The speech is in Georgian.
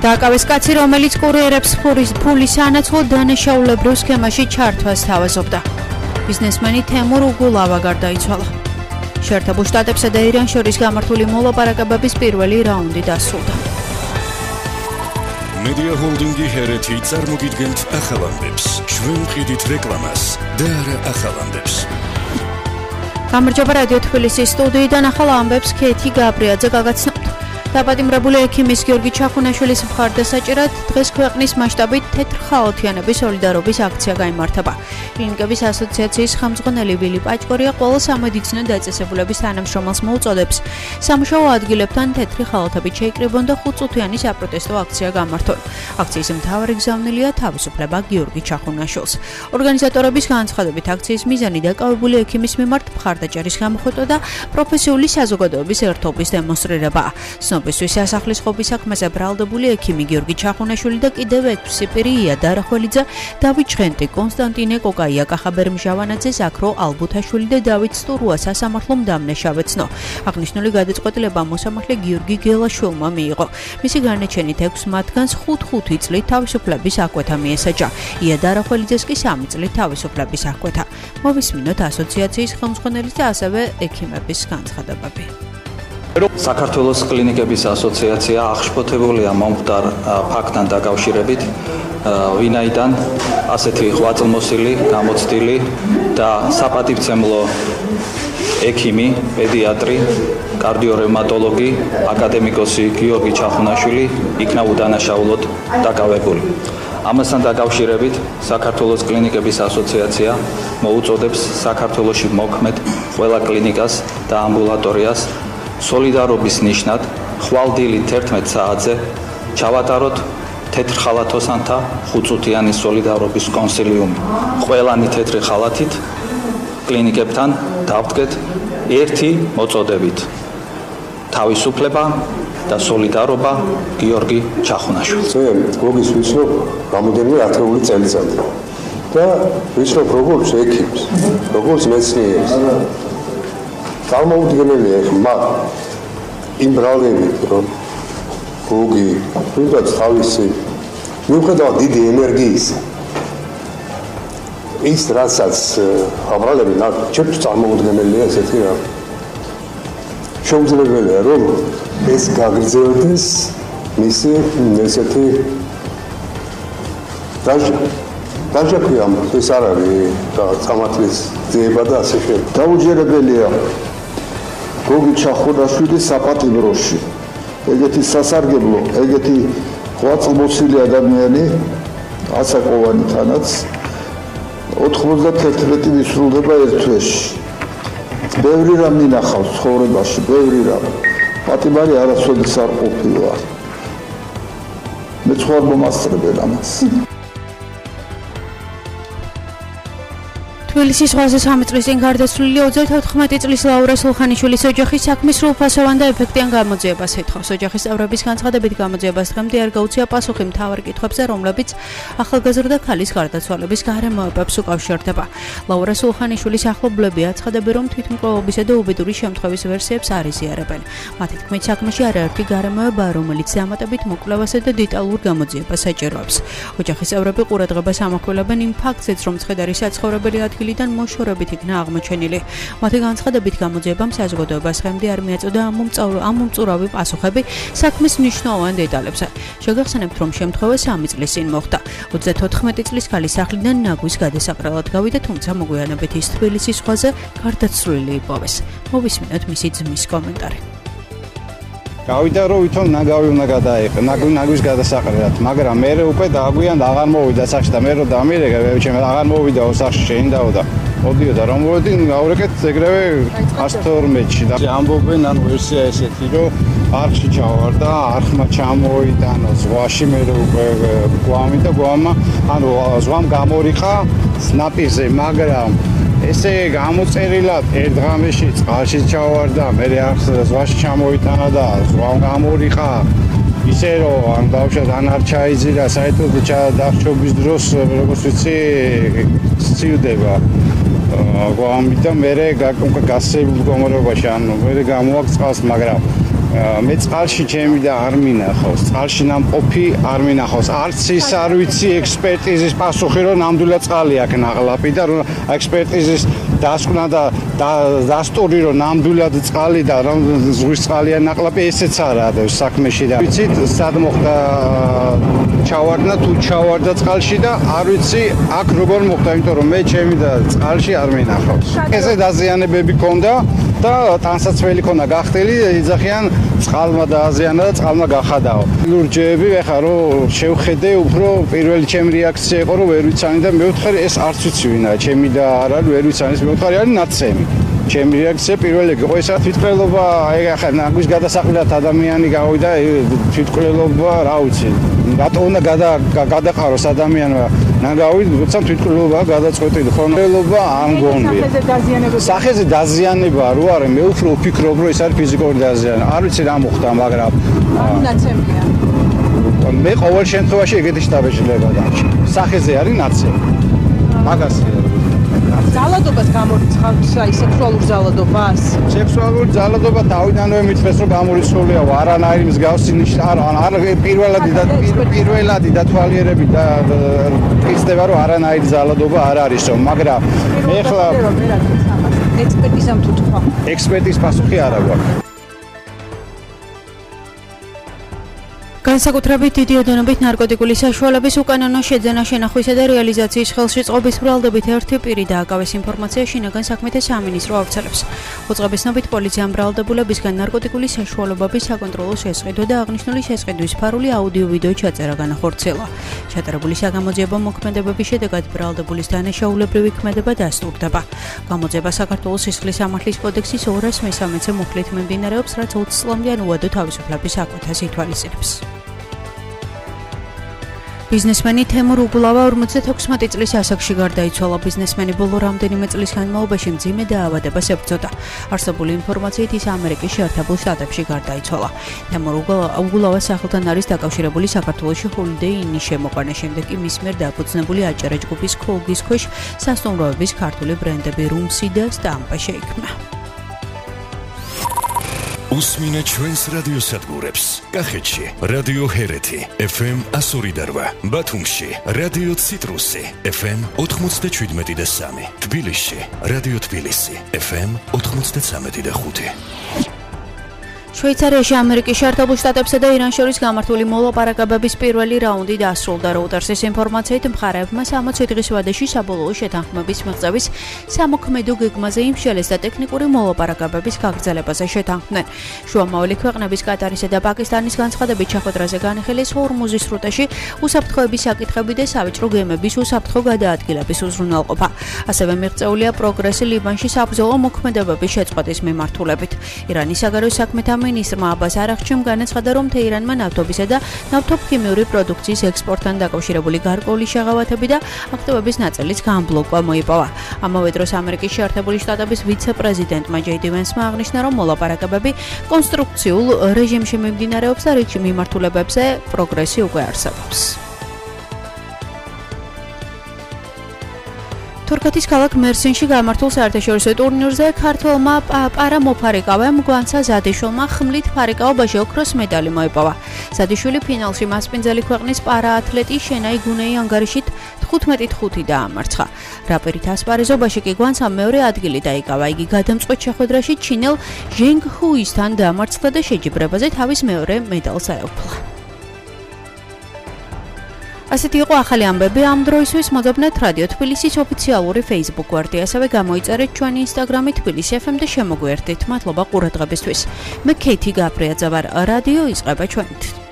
დააკავეს კაცი, რომელიც კურიერებს ფულის ანაცვლოდ დანაშაულებრივ სქემაში ჩართვას თავაზობდა. ბიზნესმენი თემურ უგულავა გარდაიცვალა. შეერთებულ შტატებსა და ირანს შორის გამართული მოლაპარაკებების პირველი რაუნდი დასრულდა. Media Holding-ი ჰერეთი წარმოგიდგენთ ახალამდებს. ჩვენ ვყიდით რეკლამას და არა ახალამდებს. გამარჯობა რადიო თბილისის სტუდიიდან ახალ ამბებს ქეთი გაბრიაძე გაგაცნობთ. დაპატიმრებული ექიმის გიორგი ჩახუნაშვილის მხარდასაჭერად დღეს ქვეყნის მასშტაბით თეთრხალათიანების სოლიდარობის აქცია გაიმართება. კლინიკების ასოციაციის ხელმძღვანელი ვილი პაჭკორია ყველა სამედიცინო დაწესებულების თანამშრომელს მოუწოდებს სამუშაო ადგილებთან თეთრი ხალათებით შეიკრიბონ და 5 წუთიანი საპროტესტო აქცია გამართონ. აქციის მთავარი გზავნილია თავისუფლება გიორგი ჩახუნაშვილს. ორგანიზატორების განცხადებით აქციის მიზანი დაკავებული ექიმის მიმართ მხარდაჭერის გამოხატვა და პროფესიული საზოგადოების ერთობის დემონსტრირებაა. ცნობისთვის სასახლის ყოფის საქმეზე ბრალდებული ექიმი გიორგი ჩახუნაშვილი და კიდევ 6 პირი იადა არახველიძე, დავით ჭღენტი, კონსტანტინე კოკაია, კახაბერ მჟავანაძე, ზაქრო ალბუთაშვილი და დავით სტურუა სასამართლო მდამნაშავ ეცნო. აღნიშნული გადაწყვეტილება მოსამართლე გიორგი გელაშვილმა მიიღო. მისი განაჩენით 6 მათგანს 5 წლით თავისუფლების აღკვეთა მიესაჯა. იადა არახველიძეს კი 3 წლით თავისუფლების აღკვეთა. მოვისმინოთ ასოციაციის ხელმძღვანელის და ასევე ექიმების განცხადებები. საქართველოს კლინიკების ასოციაცია აღშფოთებულია მომხდარ ფაქტთან დაკავშირებით, ვინაიდან ასეთი ღვაწლმოსილი, გამოცდილი და საპატივცემლო ექიმი, პედიატრი, კარდიორევმატოლოგი, აკადემიკოსი გიორგი ჩახუნაშვილი იქნა უდანაშაულოდ დაკავებული. ამასთან დაკავშირებით საქართველოს კლინიკების ასოციაცია მოუწოდებს საქართველოში მოქმედ ყველა კლინიკას და ამბულატორიას სოლიდარობის ნიშნად ხვალდილი 11 საათზე ჩავატაროთ თეთრხალათოსანთა 5 წუთიანი სოლიდარობის კონსილიუმი. ყველანი თეთრი ხალათით კლინიკებთან დავდგეთ ერთი მოწოდებით: თავისუფლება და სოლიდარობა გიორგი ჩახუნაშვილს. გოგის ვიცნობ რამოდენიმე ათეული წელიწადი და ვიცნობ როგორც ექიმს, როგორც მეცნიერს. წარმოუდგენელია ხმა იმ ბრალდებით, რომ გოგი თუნდაც თავისი მიუხედავად დიდი ენერგიის ის რასაც აბრალები ჩემთვის წარმოუდგენელია ესეთი რამ. შეუძლებელია რომ ეს გაგრძელდეს მისი ესეთი დაჟაქვი ამბობს, ეს არ არის სამართლის ძიება და ასე შემდეგ. დაუჯერებელია გოგი ჩახუნაშვილის საპატიმროში. ეგეთი სასარგებლო, ეგეთი ღვაწლმოსილი ადამიანი ასაკოვანი თანაც 91 ვისრულდება ერთ თვეში. ბევრი რამ მინახავს ცხოვრებაში, ბევრი რამ. პატიმარი არასოდეს არ ყოფილა. მე სხვა მომასწრებელ ამას. თბილისის ზღვაზე 3 წლის წინ გარდაცვლილი 34 წლის ლაურა სულხანიშვილის ოჯახის საქმის სრულფასოვან და ეფექტიან გამოძიებას ეთხოვს. ოჯახის წევრების განცხადებით გამოძიებას დღემდე არ გაუწია პასუხი მთავარ კითხვებზე, რომლებიც ახალგაზრდა ქალის გარდაცვალების გარემოებებს უკავშირდება. ლაურა სულხანიშვილის ახლობლები აცხადებენ, რომ თვითმკვლელობისა და უბედური შემთხვევის ვერსიებს არ იზიარებენ. მათი თქმით, საქმეში არაერთი გარემოებაა, რომელიც დამატებით მოკვლევასა და დეტალურ გამოძიებას საჭიროებს. ოჯახის წევრები ყურადღებას ამახვილებენ იმ ფაქტზეც, რომ ცხედარი საცხოვრებელი ადგილიდან მოშორებით იქნა აღმოჩენილი. მათი განცხადებით გამოძიებამ საზოგადოებას დღემდე არ მიაწოდა ამ მომწურავი პასუხები საქმის მნიშვნელოვან დეტალებზე. შეგახსენებთ, რომ შემთხვევა 3 წლის წინ მოხდა. 34 წლის ქალის სახლიდან ნაგვის გადასაყრელად გავიდა, თუმცა მოგვიანებით ის თბილისის ზღვაზე გარდაცვლილი იპოვეს. მოვისმინოთ მისი ძმის კომენტარი. გავიდა რომ ვითომ ნაგავი უნდა გადაიყო, ნაგვის გადასაყრელად, მაგრამ მე უკვე დააგვიან და აღარ მოვიდა სახში და მე რომ დამირეკე, ჩემ აღარ მოვიდა სახში შეინდაო და მოდიოდა რომ მოვედი, გავრეკეთ ეგრევე 112-ში და ამბობენ ან ვერსია ესეთი რომ არხში ჩავარდა, არხმა ჩამოიტანა ზღვაში, მე რომ უკვე გვამი და გვამა, ანუ ზღვამ გამორიყა სნაპირზე, მაგრამ ესე გამოწერილად ერთ ღამეში წყალში ჩავარდა, მე არხს ზღვაში ჩამოიტანა და ზღვამ გამორიყა. ისე რომ ან ბავშვად ან არ ჩაიძირა საერთოდ დახშობის დროს, როგორც ვიცი, სცივდება. გვამი და მე გასწევი მდგომარეობაში, ანუ მე გამოვაკ წყალს, მაგრამ მე წყალში ჩემი და არ მინახავს, წყალში ნამყოფი არ მინახავს. არც ის არ ვიცი ექსპერტიზის პასუხი, რომ ნამდვილად წყალი აქ ნაღლაპი და რომ ექსპერტიზის დასკვნა და დასტური რომ ნამდვილად წყალი და რომ ზღვის წყალია ნაღლაპი, ესეც არა საქმეში და ვიცით სად მოხდა ჩავარდნა თუ ჩავარდა წყალში და არ ვიცი აქ როგორ მოხდა, იმიტომ რომ მე ჩემი და წყალში არ მინახავს. ესე დაზიანებები ქონდა და ტანსაცმელი ქონდა გახტილი, იძახიან წყალმა დააზიანა და წყალმა გახადაო. ლურჯეები ეხა რომ შევხედე, უფრო პირველი ჩემი რეაქცია იყო რომ ვერ ვიცანი და მეუთხარი ეს არც ვიცი ვინაა, ჩემი და არ არის ვერ ვიცანი, ეს მეუთხარი არის ნაცემი. ჩემი რეაქცია პირველი იყო ეს თვითმკვლელობა, ეხა ნაგვის გადასაყრად ადამიანი გავიდა თვითმკვლელობა, რა ვიცი. რატო უნდა გადაყაროს ადამიანმა ნაგავით, როცა თვითმკვლელობა გადაწყვეტილი ხონელობა არ მგონია. სახეზე დაზიანება რო არის, მე უფრო ვფიქრობ რომ ეს არის ფიზიკური დაზიანება. არ ვიცი რა მოხდა, მაგრამ ნაცემია. მე ყოველ შემთხვევაში ეგეთი შტაბეჭდილება დარჩა. სახეზე არის ნაცემი. მაგასია. ზალადობას გამორიცხავს, აი სექსუალურ ზალადობას. სექსუალური ზალადობა თავიდანვე მithmes რომ გამორიცხულია, არანაირი მსგავსი ნიშნა არ პირველადი დათვალიერებით და იცდება რომ არანაირი ზალადობა არ არისო, მაგრამ ეხლა ექსპერტიზამ თუ თქვა. ექსპერტის პასუხი არ აქვს. განსაკუთრებით დიდი ოდენობით ნარკოტიკული საშუალების უკანონო შეძენა, შენახვისა და რეალიზაციის ხელში წყობის ბრალდებით ერთი პირი დააკავეს. ინფორმაცია შინაგან საქმეთა სამინისტრო ავრცელებს. უწყების ცნობით პოლიციამ ბრალდებულებისგან ნარკოტიკული საშუალებების საკონტროლო შესყიდვა და აღნიშნული შესყიდვის ფარული აუდიო-ვიდეო ჩაწერა განახორციელა. ჩატარებული საგამოძიებო მოქმედებების შედეგად ბრალდებულის დანაშაულებრივი ქმედება დასტურდება. გამოძიება საქართველოს სისხლის სამართლის კოდექსის 213-ე მუხლით მიმდინარეობს, რაც 20 წლამდე ან უადო თავისუფლების აკვეთას ითვალისწინებს. ბიზნესმენი თემურ უგულავა 56 წლის ასაკში გარდაიცვალა. ბიზნესმენი ბოლო რამდენიმე წლის განმავლობაში მძიმე დაავადებას ებრძოდა. არსებული ინფორმაციით ის ამერიკის შეერთებულ შტატებში გარდაიცვალა. თემურ უგულავას სახელთან არის დაკავშირებული საქართველოში ჰოლიდეი ინის შემოყვანა, შემდეგ კი მის მიერ დაფუძნებული აჭარა ჯგუფის ქოლგის ქვეშ სასტუმროების ქართული ბრენდები რუმსი და სტამპა შეიქმნა. უსმინე ჩვენს რადიოსადგურებს. კახეთში რადიო ჰერეთი FM 102.8, ბათუმში რადიო ციტრუსი FM 97.3, თბილისში რადიო თბილისი FM 93.5. შვეიცარიაში ამერიკის შეერთებულ შტატებსა და ირანს შორის გამართული მოლაპარაკებების პირველი რაუნდი დასრულდა. Reuters-ის ინფორმაციით მხარეებმა 60 დღის ვადაში საბოლოო შეთანხმების მიღწევის სამოქმედო გეგმაზე იმშელეს და ტექნიკური მოლაპარაკებების გაგრძელებაზე შეთანხმდნენ. შუამავალი ქვეყნების კატარისა და პაკისტანის განცხადებით შეხვედრაზე განიხილეს ჰორმუზის სრუტეში უსაფრთხოების საკითხები და სავაჭრო გემების უსაფრთხო გადაადგილების უზრუნველყოფა. ასევე მიღწეულია პროგრესი ლიბანში საბრძოლო მოქმედებების შეწყვეტის მიმართულებით. ირანის საგარეო საქმეთა მინისტრმა აბას არაღჩიმ განაცხადა, რომ თეირანმა ნავთობისა და ნავთობქიმიური პროდუქციის ექსპორტთან დაკავშირებული გარკვეული შეღავათები და აქტივების ნაწილის განბლოკვა მოიპოვა. ამავე დროს ამერიკის შეერთებული შტატების ვიცე-პრეზიდენტმა ჯეიდი ვენსმა აღნიშნა, რომ მოლაპარაკებები კონსტრუქციულ რეჟიმში მიმდინარეობს და რიგში მიმართულებებზე პროგრესი უკვე არსებობს. თურქეთის ქალაქ მერსინში გამართულ საერთაშორისო ტურნირზე ქართველმა პარამოფარიკავემ გვანცა ზადიშვილმა ხმლით ფარიკაობაში ოქროს медаლი მოიპოვა. ზადიშვილი ფინალში მასპინძელი ქვეყნის პარაათლეტი შენაი გუნეი ანგარიშით 15-5 დაამარცხა. რაპერით ასპარეზობაში კი გვანცამ მეორე ადგილი დაიკავა. იგი გადამწყვეტ შეხვედრაში ჩინელ ჟენგ ჰუისთან დაამარცხა და შეჯიბრებაზე თავის მეორე медаლს აეუფლა. ასეთი იყო ახალი ამბები ამ დროისთვის. მოდობნეთ რადიო თბილისის ოფიციალური Facebook გვერდი, ასევე გამოიწერეთ ჩვენი Instagram-ი თბილისი FM და შემოგვიერთდით. მადლობა ყურადღებისთვის. მე ქეითი გაბრიაძე ვარ. რადიო იწყება ჩვენით.